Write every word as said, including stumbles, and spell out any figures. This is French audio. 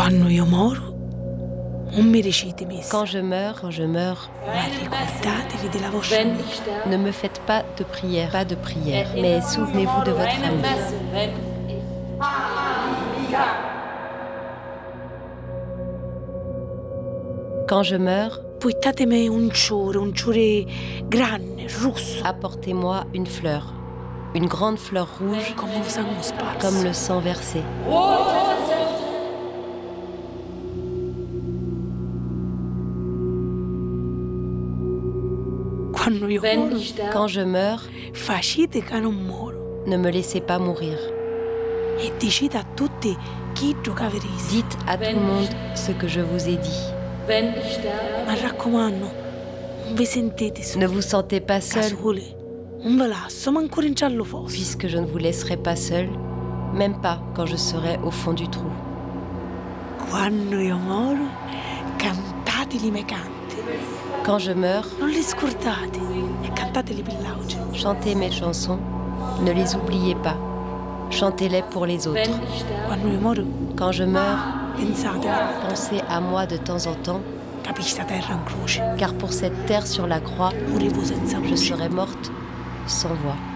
Quando io moro, non mi recite messa. Quand je meurs, quand je meurs, Ma ricordatevi della vostra amica. ne me faites pas de prière, pas de prière, mais souvenez-vous de votre ami. Quand je meurs, Portatemi un ciore, un ciore grande, rosso, apportez-moi une fleur, une grande fleur rouge, come lo sangue sparso. comme le sang versé. Quando io moro, Quand je meurs, facite che non moro ne me laissez pas mourir. e dicete a tutti chi giocavereste. Dites à tout le monde ce que je vous ai dit. Mi raccomando, non vi sentite soli. Ne vous sentez pas seul, Soli. Non ve lascio, ma ancora in giallo fosse. puisque je ne vous laisserai pas seul, même pas quand je serai au fond du trou. Quando io moro, cantate i miei canti. Quand je meurs, Non li scordate e cantateli per l'auge. chantez mes chansons, ne les oubliez pas. Chantez-les pour les autres. Quando io moro, Quand je meurs, pensate, pensez à moi de temps en temps, capisci la terra in croce. car pour cette terre sur la croix, Morivo senza je voce. serai morte sans voix.